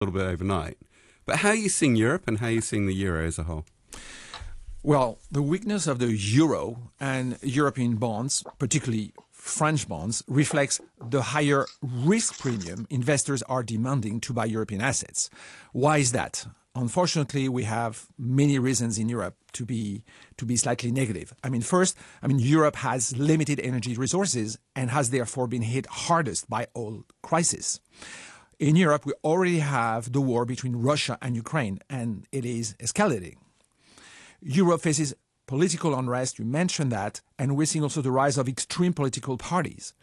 little bit overnight. But how are you seeing Europe and how are you seeing the euro as a whole? Well, the weakness of the euro and European bonds, particularly French bonds, reflects the higher risk premium investors are demanding to buy European assets. Why is that? Unfortunately, we have many reasons in Europe to be slightly negative. First, Europe has limited energy resources and has therefore been hit hardest by all crises. In Europe, we already have the war between Russia and Ukraine, and it is escalating. Europe faces political unrest, you mentioned that, and we're seeing also the rise of extreme political parties.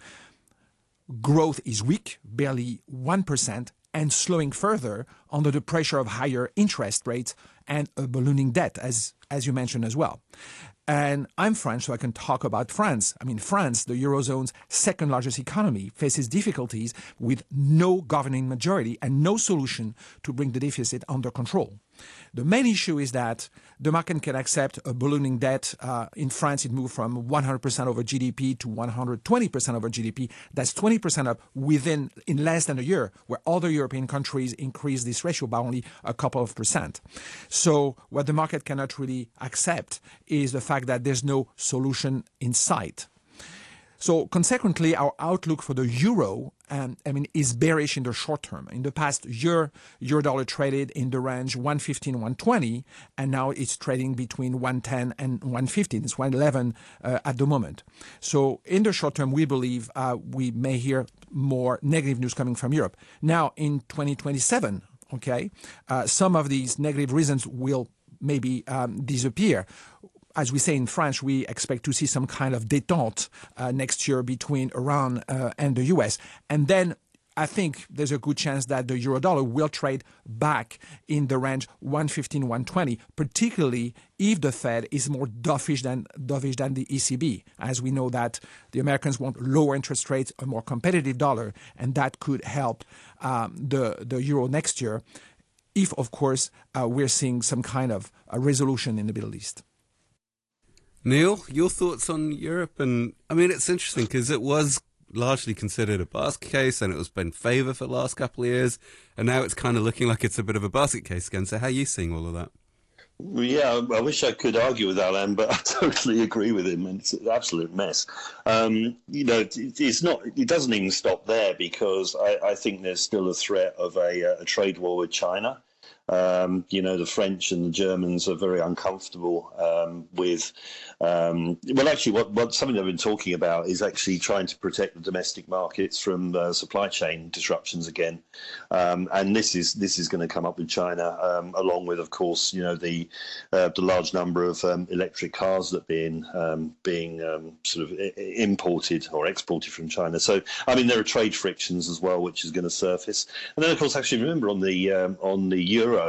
Growth is weak, barely 1%, and slowing further under the pressure of higher interest rates and a ballooning debt, as you mentioned as well. And I'm French, so I can talk about France. France, the Eurozone's second largest economy, faces difficulties with no governing majority and no solution to bring the deficit under control. The main issue is that the market can accept a ballooning debt. In France, it moved from 100% over GDP to 120% over GDP. That's 20% up in less than a year, where other European countries increased this ratio by only a couple of percent. So what the market cannot really accept is the fact that there's no solution in sight. So consequently, our outlook for the euro is bearish in the short term. In the past year, euro-dollar traded in the range 115, 120, and now it's trading between 110 and 115. It's 111 at the moment. So in the short term, we believe we may hear more negative news coming from Europe. Now, in 2027, some of these negative reasons will maybe disappear. As we say in French, we expect to see some kind of détente next year between Iran and the US. And then I think there's a good chance that the euro-dollar will trade back in the range 115, 120, particularly if the Fed is more dovish than the ECB. As we know that the Americans want lower interest rates, a more competitive dollar, and that could help the euro next year if, of course, we're seeing some kind of a resolution in the Middle East. Neil, your thoughts on Europe? And it's interesting because it was largely considered a basket case and it was been in favour for the last couple of years. And now it's kind of looking like it's a bit of a basket case again. So how are you seeing all of that? Yeah, I wish I could argue with Alain, but I totally agree with him. And it's an absolute mess. It's not. It doesn't even stop there because I think there's still a threat of a trade war with China. The French and the Germans are very uncomfortable with. What something they've been talking about is actually trying to protect the domestic markets from supply chain disruptions again, and this is going to come up with China, along with, of course, the large number of electric cars that are being sort of imported or exported from China. So there are trade frictions as well, which is going to surface. And then, of course, actually remember on the euro.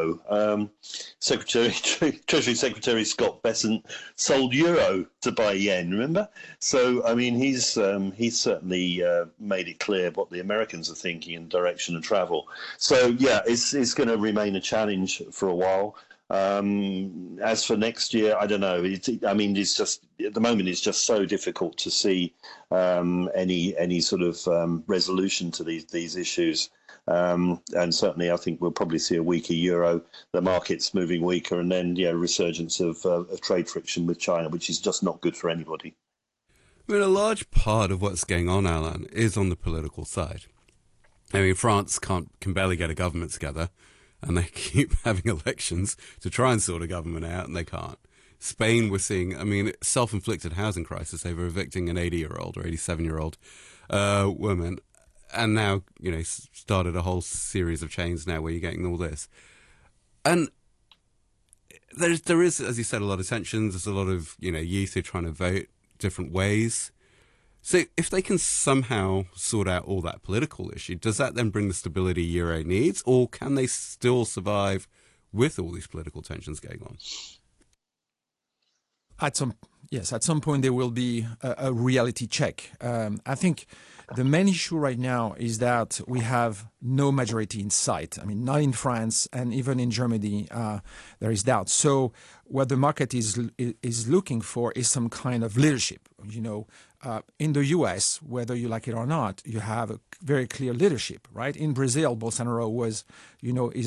Treasury Secretary Scott Bessent sold euro to buy yen. Remember? So he's certainly made it clear what the Americans are thinking and direction of travel. So yeah, it's going to remain a challenge for a while. As for next year, I don't know. It's just at the moment it's just so difficult to see any sort of resolution to these issues. And certainly, I think we'll probably see a weaker euro, the market's moving weaker, and then resurgence of trade friction with China, which is just not good for anybody. A large part of what's going on, Alain, is on the political side. France can barely get a government together, and they keep having elections to try and sort a government out, and they can't. Spain, we're seeing, self-inflicted housing crisis over evicting an 80-year-old or 87-year-old woman. And now, started a whole series of chains now where you're getting all this. And there is, as you said, a lot of tensions. There's a lot of, youth who are trying to vote different ways. So if they can somehow sort out all that political issue, does that then bring the stability euro needs? Or can they still survive with all these political tensions going on? At some point there will be a reality check. I think the main issue right now is that we have no majority in sight. Not in France, and even in Germany, there is doubt. So what the market is looking for is some kind of leadership. in the U.S., whether you like it or not, you have a very clear leadership, right? In Brazil, Bolsonaro was, is